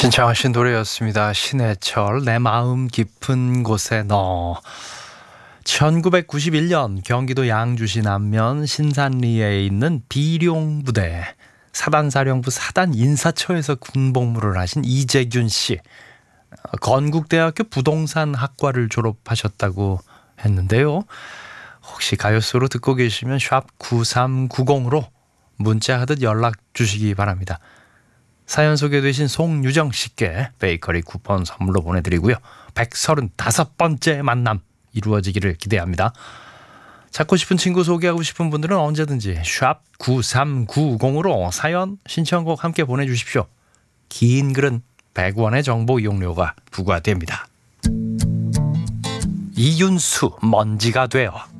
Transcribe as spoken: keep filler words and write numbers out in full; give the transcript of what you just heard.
신청하신 노래였습니다. 신해철 내 마음 깊은 곳에 너. 천구백구십일 년 경기도 양주시 남면 신산리에 있는 비룡부대 사단사령부 사단 인사처에서 군복무를 하신 이재균 씨. 건국대학교 부동산학과를 졸업하셨다고 했는데요. 혹시 가요소로 듣고 계시면 샵 구삼구공으로 문자하듯 연락 주시기 바랍니다. 사연 소개되신 송유정 씨께 베이커리 쿠폰 선물로 보내드리고요. 백삼십오 번째 만남 이루어지기를 기대합니다. 찾고 싶은 친구 소개하고 싶은 분들은 언제든지 샵 구삼구공으로 사연 신청곡 함께 보내주십시오. 긴 글은 백 원의 정보 이용료가 부과됩니다. 이윤수 먼지가 되어.